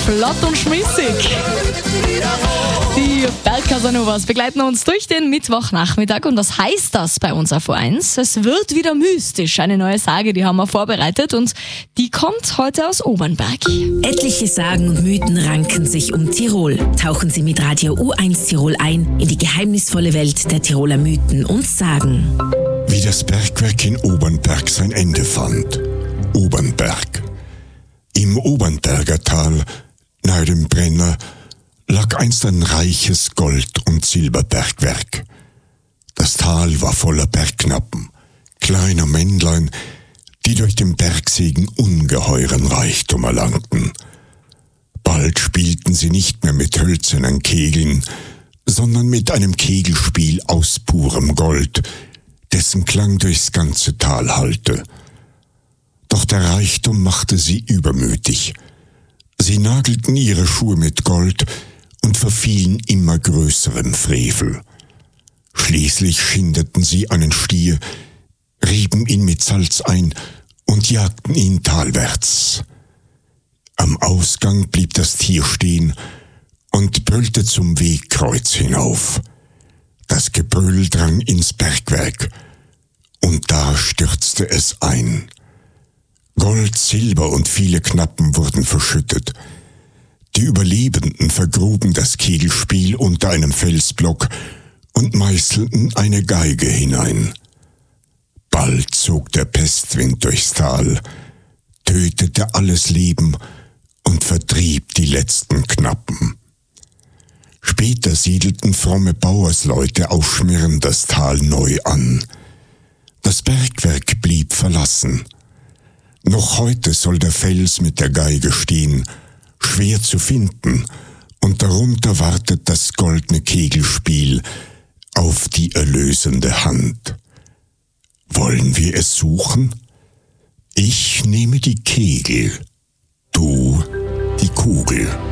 Flott und schmissig. Die Bergcasanovas begleiten uns durch den Mittwochnachmittag. Und was heißt das bei uns auf O1? Es wird wieder mystisch. Eine neue Sage, die haben wir vorbereitet und die kommt heute aus Obernberg. Etliche Sagen und Mythen ranken sich um Tirol. Tauchen Sie mit Radio U1 Tirol ein in die geheimnisvolle Welt der Tiroler Mythen und Sagen. Wie das Bergwerk in Obernberg sein Ende fand. Obernberg. Im Obernberger Tal, nahe dem Brenner, lag einst ein reiches Gold- und Silberbergwerk. Das Tal war voller Bergknappen, kleiner Männlein, die durch den Bergsegen ungeheuren Reichtum erlangten. Bald spielten sie nicht mehr mit hölzernen Kegeln, sondern mit einem Kegelspiel aus purem Gold, dessen Klang durchs ganze Tal hallte. Doch der Reichtum machte sie übermütig. Sie nagelten ihre Schuhe mit Gold und verfielen immer größerem Frevel. Schließlich schindeten sie einen Stier, rieben ihn mit Salz ein und jagten ihn talwärts. Am Ausgang blieb das Tier stehen und brüllte zum Wegkreuz hinauf. Das Gebrüll drang ins Bergwerk, und da stürzte es ein. Gold, Silber und viele Knappen wurden verschüttet. Die Überlebenden vergruben das Kegelspiel unter einem Felsblock und meißelten eine Geige hinein. Bald zog der Pestwind durchs Tal, tötete alles Leben und vertrieb die letzten Knappen. Später siedelten fromme Bauersleute auf Schmirn das Tal neu an. Das Bergwerk blieb verlassen. Noch heute soll der Fels mit der Geige stehen, schwer zu finden, und darunter wartet das goldene Kegelspiel auf die erlösende Hand. Wollen wir es suchen? Ich nehme die Kegel, du die Kugel.